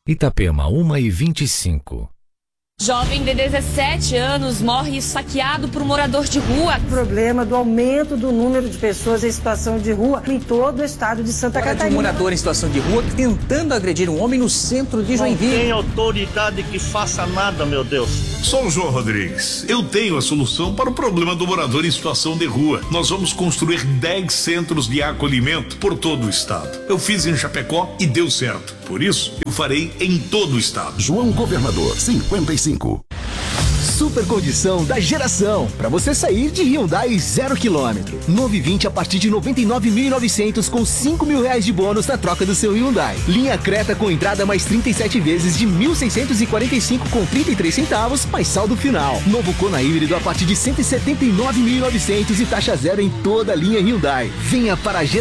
Itapema, 1h25. Jovem de 17 anos morre esfaqueado por um morador de rua. O problema do aumento do número de pessoas em situação de rua em todo o estado de Santa Catarina. De um morador em situação de rua tentando agredir um homem no centro de Joinville. Não tem autoridade que faça nada, meu Deus. Sou o João Rodrigues. Eu tenho a solução para o problema do morador em situação de rua. Nós vamos construir 10 centros de acolhimento por todo o estado. Eu fiz em Chapecó e deu certo. Por isso, eu farei em todo o estado. João Governador, 55. Super condição da geração para você sair de Hyundai 0 km. Novo i20 a partir de 99.900 com 5 mil reais de bônus na troca do seu Hyundai. Linha Creta com entrada mais 37 vezes de 1.645 com 33 centavos mais saldo final. Novo Kona híbrido a partir de 179.900 e taxa zero em toda a linha Hyundai. Venha para a geração.